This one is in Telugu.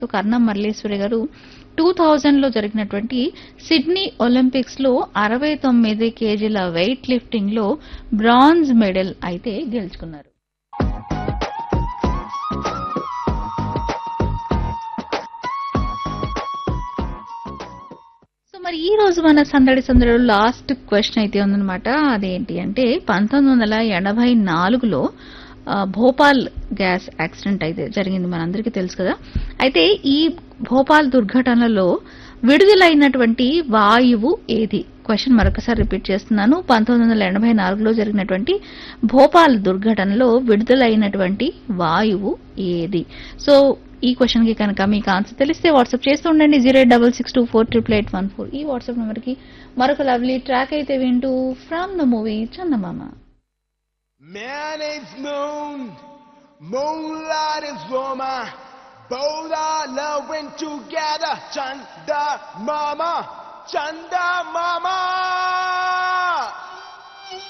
కర్ణం మల్లేశ్వరి గారు 2000లో జరిగినటువంటి సిడ్నీ ఒలింపిక్స్ లో 69 కేజీల వెయిట్ లిఫ్టింగ్ లో బ్రాంజ్ మెడల్ అయితే గెలుచుకున్నారు. సో మరి ఈ రోజు మన సందడిలో లాస్ట్ క్వశ్చన్ అయితే ఉందన్నమాట. అదేంటి అంటే 1984లో భోపాల్ గ్యాస్ యాక్సిడెంట్ అయితే జరిగింది, మనందరికీ తెలుసు కదా. అయితే ఈ భోపాల్ దుర్ఘటనలో విడుదలైనటువంటి వాయువు ఏది? క్వశ్చన్ మరొకసారి రిపీట్ చేస్తున్నాను. 1984లో జరిగినటువంటి భోపాల్ దుర్ఘటనలో విడుదలైనటువంటి వాయువు ఏది? సో ఈ క్వశ్చన్ కి కనుక మీకు ఆన్సర్ తెలిస్తే వాట్సాప్ చేస్తూ ఉండండి 086648814. ఈ వాట్సాప్ నెంబర్ కి మరొక లవ్లీ ట్రాక్ అయితే వింటూ from the movie Chandamama. Man is moon, moonlight is woman, both are loving together. Chanda mama, Chanda mama.